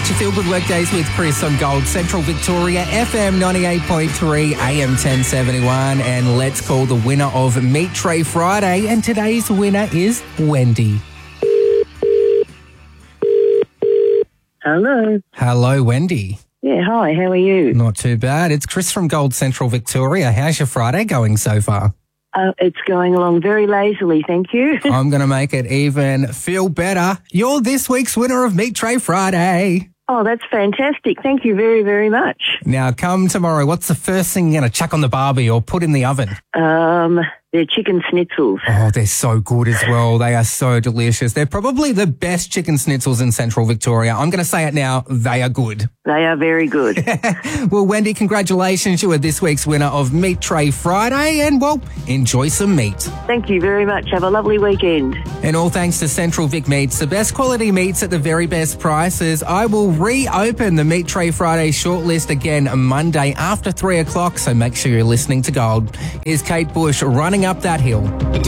It's your Feel Good Workdays with Chris on Gold Central Victoria, FM 98.3, AM 1071. And let's call the winner of Meat Tray Friday. And today's winner is Wendy. Hello. Hello, Wendy. Yeah, hi, how are you? Not too bad. It's Chris from Gold Central Victoria. How's your Friday going so far? It's going along very lazily, thank you. I'm going to make it even feel better. You're this week's winner of Meat Tray Friday. Oh, that's fantastic. Thank you very, very much. Now, come tomorrow, what's the first thing you're going to chuck on the barbie or put in the oven? They're chicken schnitzels. Oh, they're so good as well. They are so delicious. They're probably the best chicken schnitzels in Central Victoria. I'm going to say it now. They are good. They are very good. Well, Wendy, congratulations. You are this week's winner of Meat Tray Friday and, well, enjoy some meat. Thank you very much. Have a lovely weekend. And all thanks to Central Vic Meats, the best quality meats at the very best prices. I will reopen the Meat Tray Friday shortlist again Monday after 3 o'clock, so make sure you're listening to Gold. Here's Kate Bush running up that hill.